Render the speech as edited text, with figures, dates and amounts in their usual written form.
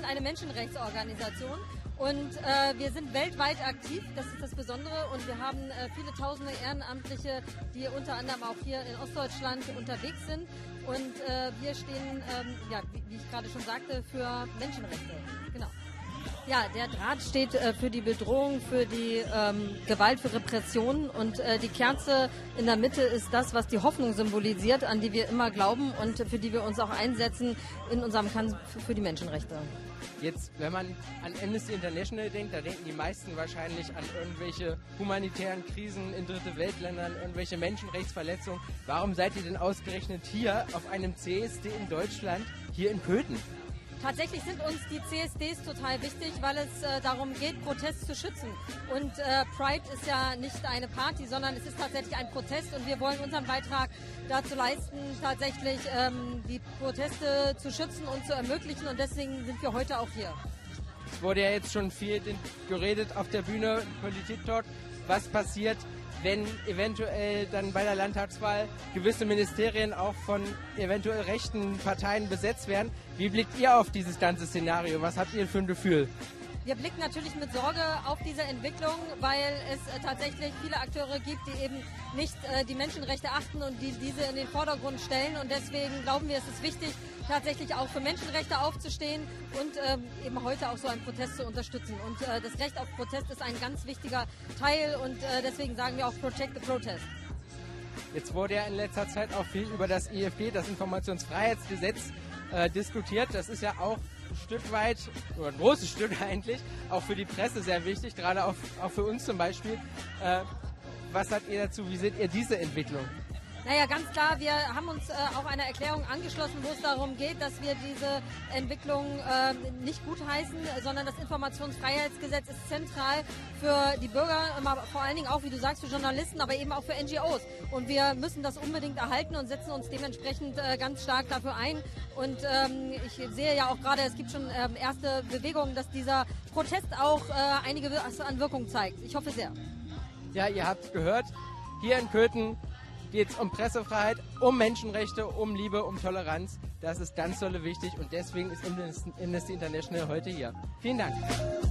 eine Menschenrechtsorganisation und wir sind weltweit aktiv, das ist das Besondere, und wir haben viele tausende Ehrenamtliche, die unter anderem auch hier in Ostdeutschland unterwegs sind, und wir stehen, ja, wie ich gerade schon sagte, für Menschenrechte. Genau. Ja, der Draht steht für die Bedrohung, für die Gewalt, für Repression, und die Kerze in der Mitte ist das, was die Hoffnung symbolisiert, an die wir immer glauben und für die wir uns auch einsetzen in unserem Kampf für die Menschenrechte. Jetzt, wenn man an Amnesty International denkt, da denken die meisten wahrscheinlich an irgendwelche humanitären Krisen in Dritte Weltländern, irgendwelche Menschenrechtsverletzungen. Warum seid ihr denn ausgerechnet hier auf einem CSD in Deutschland, hier in Köthen? Tatsächlich sind uns die CSDs total wichtig, weil es darum geht, Protest zu schützen. Und Pride ist ja nicht eine Party, sondern es ist tatsächlich ein Protest, und wir wollen unseren Beitrag dazu leisten, tatsächlich die Proteste zu schützen und zu ermöglichen, und deswegen sind wir heute auch hier. Es wurde ja jetzt schon viel geredet auf der Bühne, Politik-Talk. Was passiert, wenn eventuell dann bei der Landtagswahl gewisse Ministerien auch von eventuell rechten Parteien besetzt werden? Wie blickt ihr auf dieses ganze Szenario? Was habt ihr für ein Gefühl? Wir blicken natürlich mit Sorge auf diese Entwicklung, weil es tatsächlich viele Akteure gibt, die eben nicht die Menschenrechte achten und die diese in den Vordergrund stellen. Und deswegen glauben wir, es ist wichtig, tatsächlich auch für Menschenrechte aufzustehen und eben heute auch so einen Protest zu unterstützen. Und das Recht auf Protest ist ein ganz wichtiger Teil, und deswegen sagen wir auch Protect the Protest. Jetzt wurde ja in letzter Zeit auch viel über das IFG, das Informationsfreiheitsgesetz, diskutiert. Das ist ja auch ein Stück weit, oder ein großes Stück eigentlich, auch für die Presse sehr wichtig, gerade auch für uns zum Beispiel. Was sagt ihr dazu? Wie seht ihr diese Entwicklung? Naja, ganz klar, wir haben uns auch einer Erklärung angeschlossen, wo es darum geht, dass wir diese Entwicklung nicht gutheißen, sondern das Informationsfreiheitsgesetz ist zentral für die Bürger, vor allen Dingen auch, wie du sagst, für Journalisten, aber eben auch für NGOs. Und wir müssen das unbedingt erhalten und setzen uns dementsprechend ganz stark dafür ein. Und ich sehe ja auch gerade, es gibt schon erste Bewegungen, dass dieser Protest auch einige an Wirkung zeigt. Ich hoffe sehr. Ja, ihr habt gehört, hier in Köthen geht es um Pressefreiheit, um Menschenrechte, um Liebe, um Toleranz. Das ist ganz dolle wichtig, und deswegen ist Amnesty International heute hier. Vielen Dank.